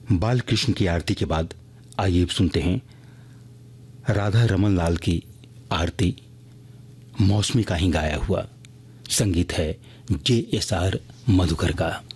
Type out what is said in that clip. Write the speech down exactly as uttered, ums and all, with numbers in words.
बाल कृष्ण की आरती के बाद आइए सुनते हैं राधा रमन लाल की आरती, मौसमी का ही गाया हुआ। संगीत है जे एस आर मधुकर का।